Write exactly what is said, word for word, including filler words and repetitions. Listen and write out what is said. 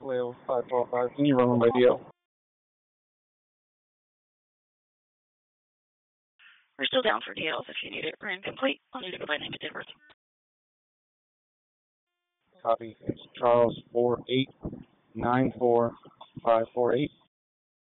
Leo five four five. Can you run on radio? We're still down for details if you need it. We're incomplete. I'll need to provide name and date of birth. Copy. It's Charles four eight nine four five four eight.